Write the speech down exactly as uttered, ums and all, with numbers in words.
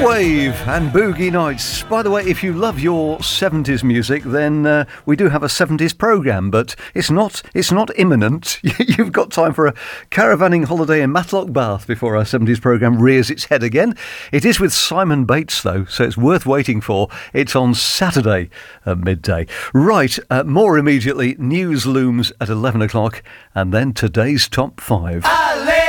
Wave and Boogie Nights. By the way, if you love your seventies music, then uh, we do have a seventies programme, but it's not it's not imminent. You've got time for a caravanning holiday in Matlock Bath before our seventies programme rears its head again. It is with Simon Bates, though, so it's worth waiting for. It's on Saturday at midday. Right, uh, more immediately, news looms at eleven o'clock, and then today's top five.